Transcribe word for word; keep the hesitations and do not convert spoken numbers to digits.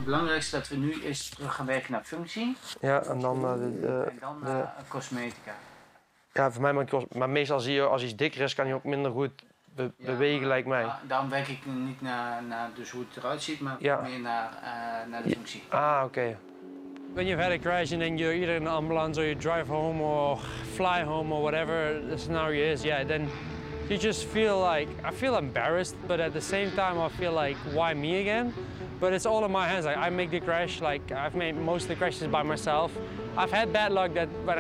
belangrijkste dat we nu eerst terug gaan werken naar functie. Ja, en dan naar de, de, en dan de, naar cosmetica. Ja, voor mij maar, kost, maar meestal zie je als iets dikker is, kan hij ook minder goed be, Ja, bewegen, maar, lijkt mij. Ja, daarom werk ik niet naar, naar dus hoe het eruit ziet, maar Ja. meer naar, uh, naar de functie. Ah, oké. Okay. When you've had a crash and then you're either in an ambulance or you drive home or fly home or whatever the scenario is, yeah, then you just feel like, I feel embarrassed, but at the same time I feel like, why me again? But it's all in my hands. Like I make the crash, like I've made most of the crashes by myself. I've had bad luck that when